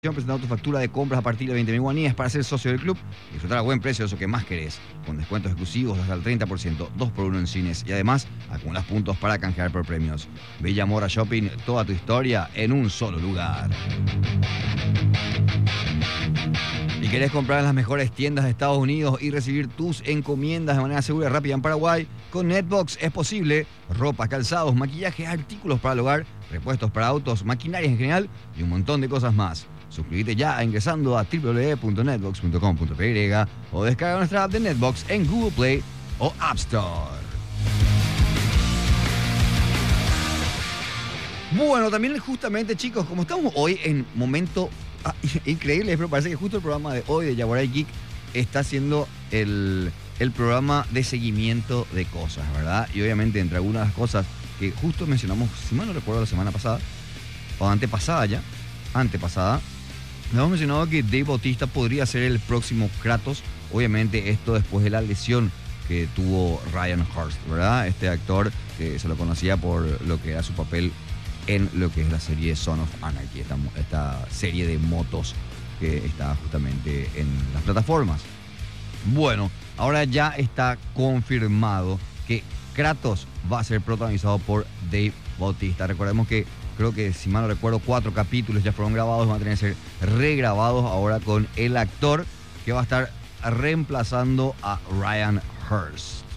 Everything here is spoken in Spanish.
Presentando tu factura de compras a partir de 20.000 guaníes para ser socio del club y disfrutar a buen precio de eso que más querés, con descuentos exclusivos hasta el 30%, 2x1 en cines y además acumulas puntos para canjear por premios. Bella Mora Shopping, toda tu historia en un solo lugar. ¿Y querés comprar en las mejores tiendas de Estados Unidos y recibir tus encomiendas de manera segura y rápida en Paraguay? Con Netbox es posible. Ropa, calzados, maquillaje, artículos para el hogar, repuestos para autos, maquinarias en general y un montón de cosas más. Suscríbete ya ingresando a www.netbox.com.py o descarga nuestra app de Netbox en Google Play o App Store. Bueno, también justamente, chicos, como estamos hoy en momento increíble, pero parece que justo el programa de hoy de Yaguaray Geek está siendo el programa de seguimiento de cosas, ¿verdad? Y obviamente entre algunas de las cosas que justo mencionamos, si mal no recuerdo, la semana pasada, o antepasada, nos hemos mencionado que Dave Bautista podría ser el próximo Kratos. Obviamente esto después de la lesión que tuvo Ryan Hurst, ¿verdad? Este actor que se lo conocía por lo que era su papel en lo que es la serie Son of Anarchy, esta serie de motos que está justamente en las plataformas. Bueno, ahora ya está confirmado que Kratos va a ser protagonizado por Dave Bautista. Recordemos que creo que, si mal no recuerdo, 4 capítulos ya fueron grabados, van a tener que ser regrabados ahora con el actor que va a estar reemplazando a Ryan Hurst.